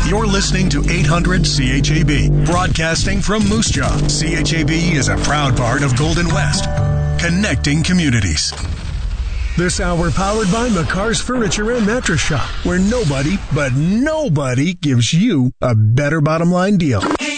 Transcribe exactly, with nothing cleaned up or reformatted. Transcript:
You're listening to eight hundred C H A B, broadcasting from Moose Jaw. C H A B is a proud part of Golden West, connecting communities. This hour powered by McCarr's Furniture and Mattress Shop, where nobody, but nobody gives you a better bottom line deal.